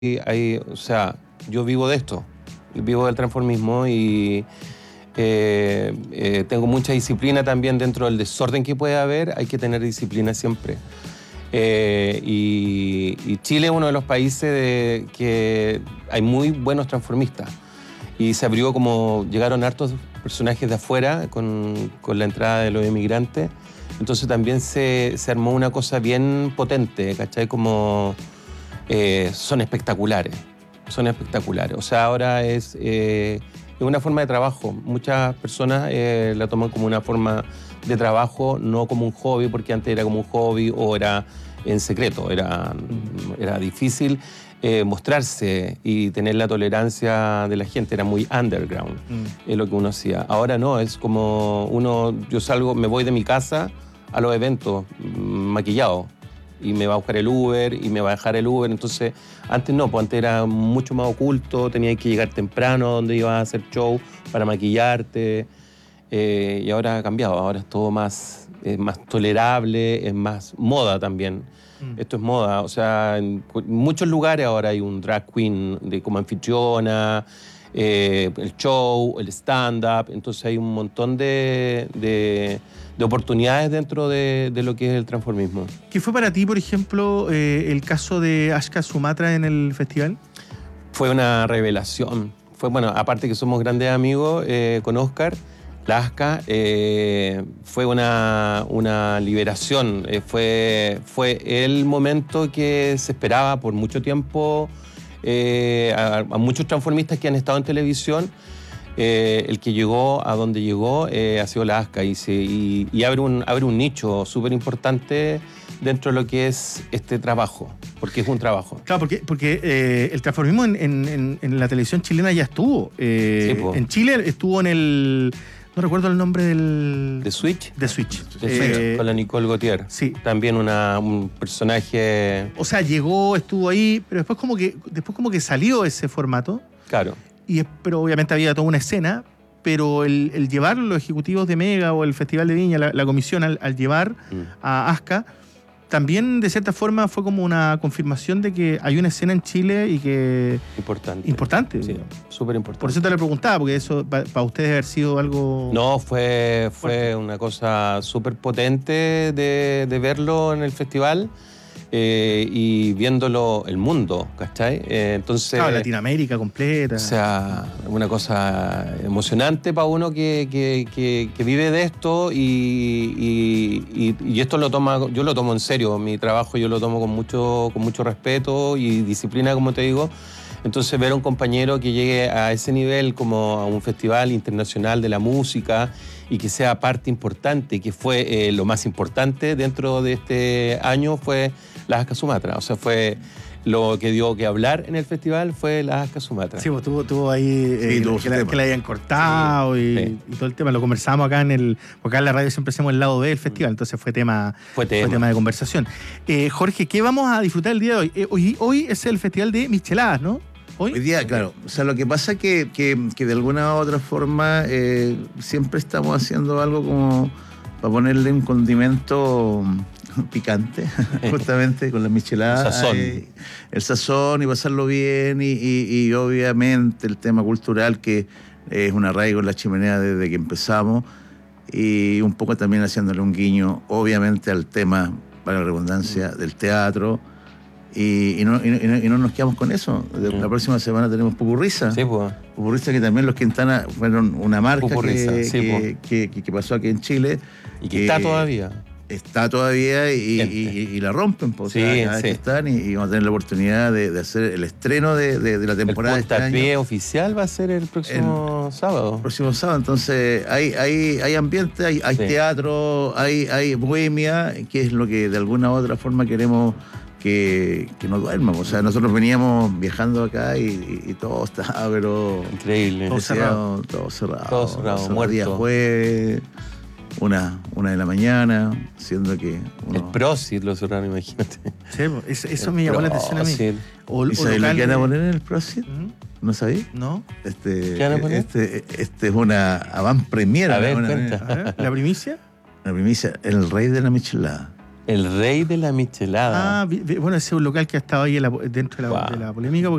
o sea, yo vivo de esto, vivo del transformismo y tengo mucha disciplina también dentro del desorden que puede haber, hay que tener disciplina siempre. Y Chile es uno de los países que hay muy buenos transformistas y se abrió como llegaron hartos personajes de afuera con la entrada de los inmigrantes, entonces también se armó una cosa bien potente, ¿cachai? Como son espectaculares, o sea, ahora es una forma de trabajo, muchas personas la toman como una forma de trabajo, no como un hobby, porque antes era como un hobby o era en secreto, era difícil mostrarse y tener la tolerancia de la gente, era muy underground, es lo que uno hacía. Ahora no, es como yo salgo, me voy de mi casa a los eventos maquillado y me va a buscar el Uber y me va a dejar el Uber, entonces antes no, pues antes era mucho más oculto, tenías que llegar temprano donde ibas a hacer show para maquillarte. Y ahora ha cambiado, ahora es todo más tolerable, es más moda también. Esto es moda, o sea, en muchos lugares ahora hay un drag queen como anfitriona, el show, el stand-up, entonces hay un montón de oportunidades dentro de lo que es el transformismo. ¿Qué fue para ti, por ejemplo, el caso de Ashka Sumatra en el festival? Fue una revelación. Bueno, aparte que somos grandes amigos con Oscar, Laska, fue una liberación, fue el momento que se esperaba por mucho tiempo a muchos transformistas que han estado en televisión. El que llegó a donde llegó ha sido Laska y abre un nicho súper importante dentro de lo que es este trabajo, porque es un trabajo. Claro, porque el transformismo en la televisión chilena ya estuvo. Sí, en Chile estuvo en el... No recuerdo el nombre del... ¿De Switch? De Switch. Con la Nicole Gautier. Sí. También un personaje... O sea, llegó, estuvo ahí, pero después como que salió ese formato. Claro. Pero obviamente había toda una escena, pero el llevar los ejecutivos de Mega o el Festival de Viña, la comisión al llevar a Ashka, también de cierta forma fue como una confirmación de que hay una escena en Chile y que... Importante. Sí, súper importante. Por eso te lo preguntaba, porque eso para ustedes haber sido algo... No, fue una cosa súper potente de verlo en el festival y viéndolo el mundo, ¿cachai? Entonces... Claro, Latinoamérica completa. O sea, una cosa emocionante para uno que vive de esto y esto yo lo tomo en serio, mi trabajo yo lo tomo con mucho respeto y disciplina, como te digo. Entonces ver a un compañero que llegue a ese nivel como a un festival internacional de la música y que sea parte importante, que fue lo más importante dentro de este año fue la Ashka Sumatra. O sea, fue lo que dio que hablar en el festival fue la Ashka Sumatra. Sí, pues tuvo ahí que la hayan cortado y todo el tema. Lo conversamos acá porque acá en la radio siempre hacemos el lado B del festival, entonces fue tema de conversación. Jorge, ¿qué vamos a disfrutar el día de hoy? Hoy es el festival de micheladas, ¿no? Hoy día, claro. O sea, lo que pasa es que de alguna u otra forma siempre estamos haciendo algo como para ponerle un condimento picante, justamente con las micheladas. El sazón y pasarlo bien y obviamente el tema cultural que es un arraigo en la chimenea desde que empezamos y un poco también haciéndole un guiño obviamente al tema, para la redundancia, del teatro. Y no nos quedamos con eso. La próxima semana tenemos Pupurriza. Sí, pues. Pupurriza, que también los Quintana fueron una marca que pasó aquí en Chile. Y que está todavía. Está todavía y la rompen. Pues, sí, que están y vamos a tener la oportunidad de hacer el estreno de la temporada. El puntapié oficial va a ser el próximo sábado. El próximo sábado. Entonces hay ambiente, hay teatro, hay bohemia, que es lo que de alguna u otra forma queremos que no duerman. O sea, nosotros veníamos viajando acá y todo estaba, pero... Increíble. Todo cerrado. Muerto. Día jueves, una de la mañana, siendo que... El Prosit lo cerraron, imagínate. Sí, eso me llamó la atención a mí. ¿Y sabes lo que van a poner en el Prosit? ¿No sabéis? No. ¿Qué van a poner? Este es una avant premiere. A ver, cuenta. ¿La primicia? La primicia, el rey de la michelada. El rey de la michelada. Bueno, ese es un local que ha estado ahí dentro de la polémica.